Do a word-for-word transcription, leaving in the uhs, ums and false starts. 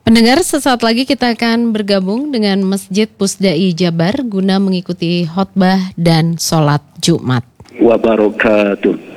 Pendengar, sesaat lagi kita akan bergabung dengan Masjid Pusdai Jabar guna mengikuti khotbah dan sholat Jumat. Wabarakatuh.